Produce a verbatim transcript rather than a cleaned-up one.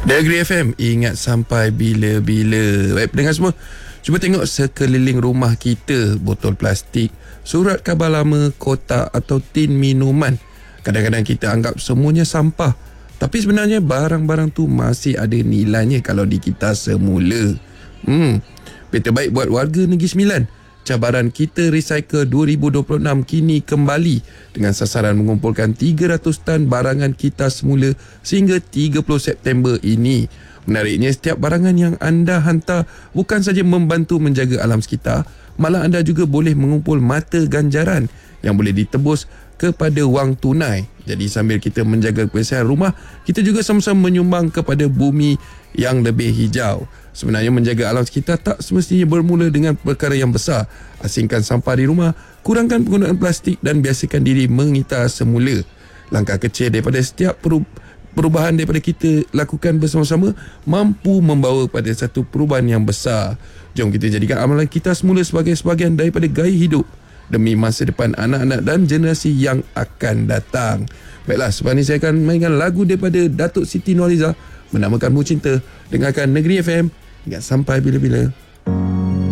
Negeri F M, ingat sampai bila-bila. Baik pendengar semua, cuba tengok sekeliling rumah kita. Botol plastik, surat khabar lama, kotak atau tin minuman. Kadang-kadang kita anggap semuanya sampah, tapi sebenarnya barang-barang tu masih ada nilainya kalau di kita semula. Hmm, berita baik buat warga Negeri Sembilan. Cabaran Kita Recycle dua ribu dua puluh enam kini kembali dengan sasaran mengumpulkan tiga ratus tan barangan kita semula sehingga tiga puluh September ini. Menariknya, setiap barangan yang anda hantar bukan saja membantu menjaga alam sekitar, malah anda juga boleh mengumpul mata ganjaran yang boleh ditebus kepada wang tunai. Jadi sambil kita menjaga kebersihan rumah, kita juga sama-sama menyumbang kepada bumi yang lebih hijau. Sebenarnya menjaga alam sekitar tak semestinya bermula dengan perkara yang besar. Asingkan sampah di rumah, kurangkan penggunaan plastik dan biasakan diri mengitar semula. Langkah kecil daripada setiap perubahan daripada kita lakukan bersama-sama mampu membawa pada satu perubahan yang besar. Jom kita jadikan amalan kita semula sebagai sebahagian daripada gaya hidup demi masa depan anak-anak dan generasi yang akan datang. Baiklah, sebab ini saya akan mainkan lagu daripada Datuk Siti Nurhaliza menamakan Mu Cinta. Dengarkan Negeri F M hingga sampai bila-bila.